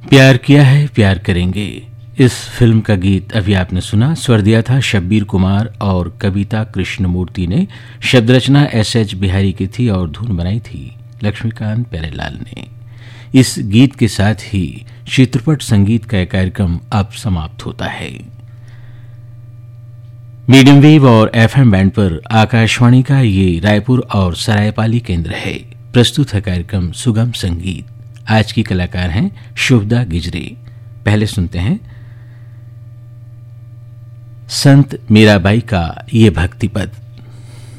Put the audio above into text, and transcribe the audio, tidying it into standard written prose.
प्यार किया है प्यार करेंगे, इस फिल्म का गीत अभी आपने सुना। स्वर दिया था शब्बीर कुमार और कविता कृष्णमूर्ति ने। शब्द रचना एस.एच. बिहारी की थी और धुन बनाई थी लक्ष्मीकांत प्यारेलाल ने। इस गीत के साथ ही चित्रपट संगीत का कार्यक्रम अब समाप्त होता है। मीडियम वेव और एफएम बैंड पर आकाशवाणी का ये रायपुर और सरायपाली केंद्र है। प्रस्तुत है कार्यक्रम सुगम संगीत। आज की कलाकार हैं शुभदा गिजरे। पहले सुनते हैं संत मीराबाई का ये भक्ति पद।